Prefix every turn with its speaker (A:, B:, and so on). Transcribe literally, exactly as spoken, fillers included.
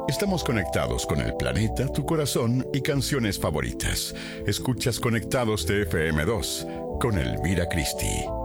A: Estamos conectados con el planeta, tu corazón y canciones favoritas. Escuchas Conectados de F M dos con Elvira Christie.